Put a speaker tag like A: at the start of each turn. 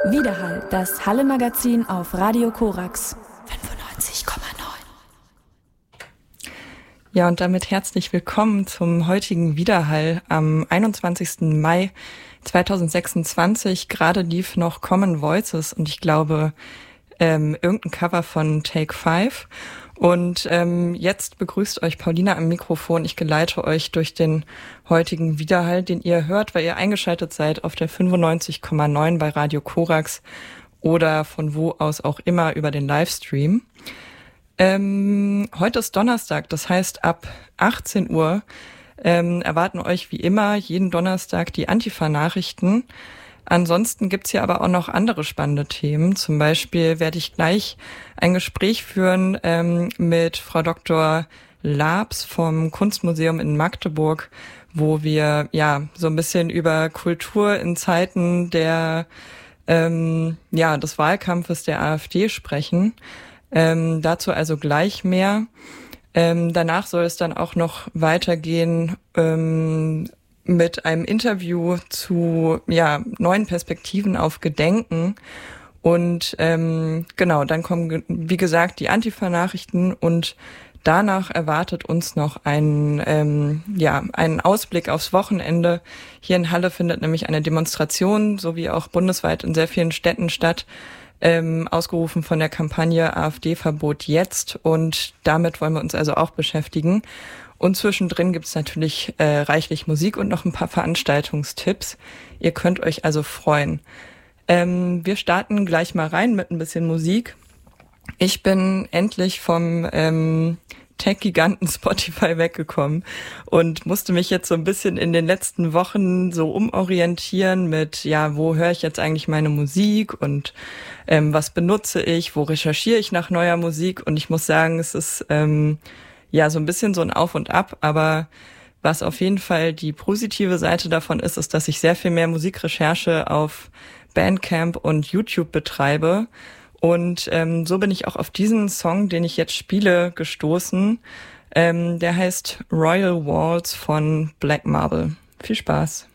A: Widerhall, das Halle-Magazin auf Radio Korax 95,9.
B: Ja, und damit herzlich willkommen zum heutigen Widerhall am 21. Mai 2026. Gerade lief noch Common Voices und ich glaube irgendein Cover von Take 5. Und jetzt begrüßt euch Paulina am Mikrofon. Ich geleite euch durch den heutigen Widerhall, den ihr hört, weil ihr eingeschaltet seid auf der 95,9 bei Radio Korax oder von wo aus auch immer über den Livestream. Heute ist Donnerstag, das heißt ab 18 Uhr erwarten euch wie immer jeden Donnerstag die Antifa-Nachrichten. Ansonsten gibt's hier aber auch noch andere spannende Themen. Zum Beispiel werde ich gleich ein Gespräch führen mit Frau Dr. Labs vom Kunstmuseum in Magdeburg, wo wir ja so ein bisschen über Kultur in Zeiten des Wahlkampfes der AfD sprechen. Dazu also gleich mehr. Danach soll es dann auch noch weitergehen mit einem Interview zu neuen Perspektiven auf Gedenken. Und dann kommen, wie gesagt, die Antifa-Nachrichten und danach erwartet uns noch einen Ausblick aufs Wochenende. Hier in Halle findet nämlich eine Demonstration, so wie auch bundesweit in sehr vielen Städten statt, ausgerufen von der Kampagne AfD-Verbot jetzt, und damit wollen wir uns also auch beschäftigen. Und zwischendrin gibt's natürlich reichlich Musik und noch ein paar Veranstaltungstipps. Ihr könnt euch also freuen. Wir starten gleich mal rein mit ein bisschen Musik. Ich bin endlich vom Tech-Giganten Spotify weggekommen und musste mich jetzt so ein bisschen in den letzten Wochen so umorientieren mit, wo höre ich jetzt eigentlich meine Musik und was benutze ich, wo recherchiere ich nach neuer Musik, und ich muss sagen, es ist so ein bisschen so ein Auf und Ab, aber was auf jeden Fall die positive Seite davon ist, dass ich sehr viel mehr Musikrecherche auf Bandcamp und YouTube betreibe. Und so bin ich auch auf diesen Song, den ich jetzt spiele, gestoßen. Der heißt Royal Walls von Black Marble. Viel Spaß.